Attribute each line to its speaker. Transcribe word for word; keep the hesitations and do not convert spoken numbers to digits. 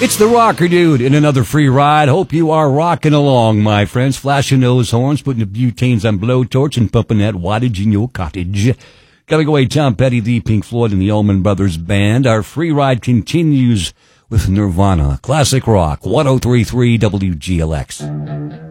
Speaker 1: It's the Rocker Dude in another free ride. Hope you are rocking along, my friends. Flashing those horns, putting the butanes on blowtorch, and pumping that wattage in your cottage. Gotta go away, Tom Petty, the Pink Floyd, and the Allman Brothers Band. Our free ride continues with Nirvana. Classic rock, one oh three point three W G L X.